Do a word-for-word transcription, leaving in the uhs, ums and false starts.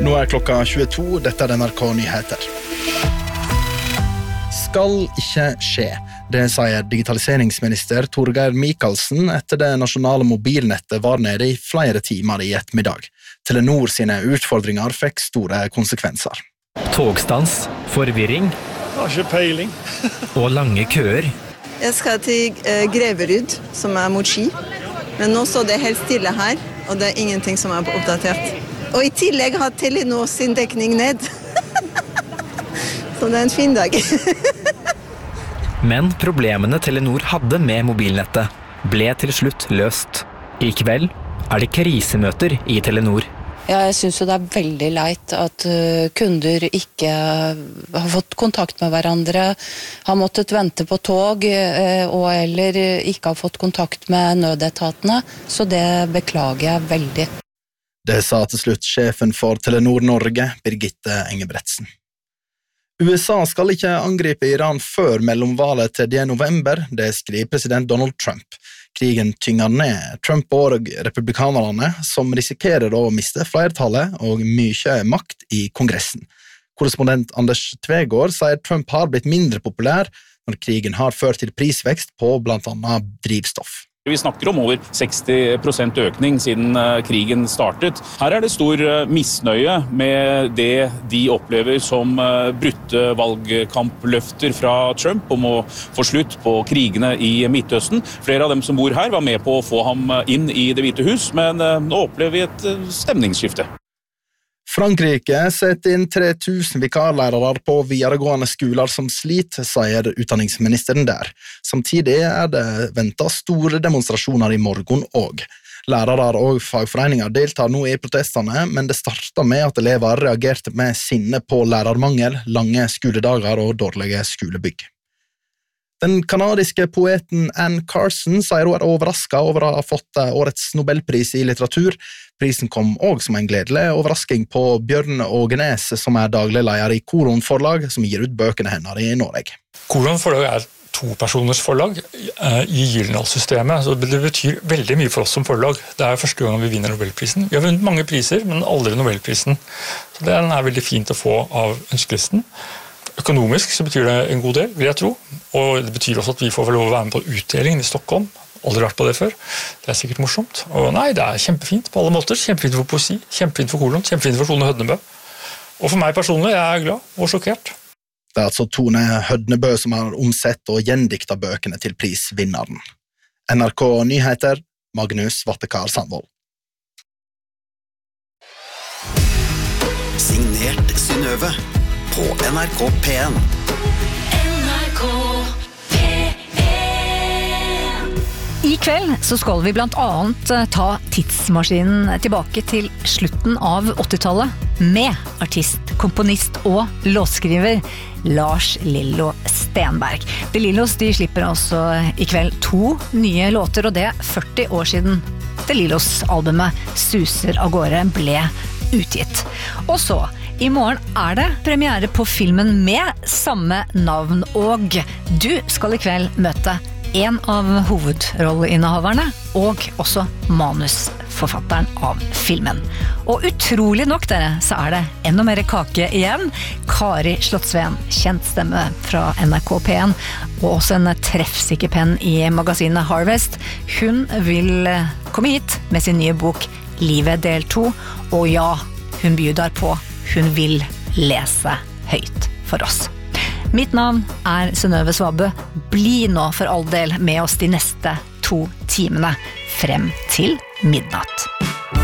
Nå er klokka tjueto, dette er N R K Nyheter. Skal ikke skje. Det sier digitaliseringsminister Torgeir Micaelsen etter det nasjonale mobilnettet var nede i flere timer i ettermiddag. Telenor sine utfordringer fikk store konsekvenser. Togstans, forvirring Har ikke peiling. og lange køer. Jeg skal til eh, Greverud, som er mot Ski. Men nå står det helt stille her, og det er ingenting som er oppdatert. Og i tillegg har Telenor sin dekning ned. Så det er en fin dag. Men problemene Telenor hadde med mobilnettet ble til slutt løst. I kveld er det krisemøter i Telenor. Ja, jeg synes jo det er veldig leit at uh, kunder ikke har fått kontakt med hverandre, har måttet vente på tog, uh, og eller ikke har fått kontakt med nødetatene, så det beklager jeg veldig. Det sa til slutt sjefen for Telenor Norge, Birgitte Engebretsen. U S A skal ikke angripe Iran før mellomvalget tredje november, det skriver president Donald Trump. Krigen tynger ned Trump og republikanerne, som risikerer å miste flertallet og mye makt i Kongressen. Korrespondent Anders Tvegård sier Trump har blitt mindre populær når krigen har ført til prisvekst på blant annet drivstoff. Vi snakker om over seksti prosent økning siden krigen startet. Her er det stor misnøye med det de opplever som brutte valgkampløfter fra Trump om å få slutt på krigene i Midtøsten. Flere av dem som bor her var med på å få ham inn i Det hvite hus, men nå opplever vi et stemningsskifte. Frankrike setter inn tre tusen vikarlærere på videregående skoler som sliter, sier utdanningsministeren der. Samtidig er det ventet store demonstrasjoner i morgen også. Lærere og fagforeninger deltar nå i protestene, men det startet med at elever reagerte med sinne på lærermangel, lange skoledager og dårlige skolebygg. Den kanadiske poeten Anne Carson sier hun er overrasket over å ha fått årets Nobelpris i litteratur. Prisen kom også som en gledelig overrasking på Bjørn Ågenes, som er daglig leder i Koron forlag, som gir ut bøkene hennes i Norge. Koron forlag er to personers forlag i Gyldendal-systemet, så det betyr veldig mye for oss som forlag. Det er første gang vi vinner Nobelprisen. Vi har vunnet mange priser, men aldri Nobelprisen. Så den er veldig fint å få av ønskelisten. Økonomisk så betyr det en god del, vil jeg tro, og det betyr også at vi får lov å være med på utdelingen i Stockholm. Aldri vært på det før. Det er sikkert morsomt. Og nei, det er kjempefint på alle måter. Kjempefint for poesi, kjempefint for kolon, kjempefint for Tone Hødnebø. Og for meg personlig, jeg er glad og sjokkert. Det er altså Tone Hødnebø som har omsett og gjendikta bøkene til prisvinneren. N R K Nyheter, Magnus Vattekar Sandvold. Signert Synnøve på N R K P en. N R K P en. I kveld så skal vi blant annet ta tidsmaskinen tilbake til slutten av åttitallet med artist, komponist og låtskriver Lars Lillo Stenberg. De Lillos de slipper altså i kveld to nye låter, og det er førti år siden De Lillos-albumet Suser av gårde ble utgitt. Og så i morgen er det premiere på filmen med samme navn, og du skal i kveld møte en av hovedrolleinnehaverne og også manusforfatteren av filmen. Og utrolig nok dere, så er det enda mer kake igjen. Kari Slottsveen, kjent stemme fra N R K P en, og også en treffsikker penn i magasinet Harvest. Hun vil komme hit med sin nye bok Livet del to, og ja, hun bjuder på. Hun vil lese høyt for oss. Mitt navn er Synnøve Svabø. Bli nå for all del med oss de neste to timene frem til midnatt.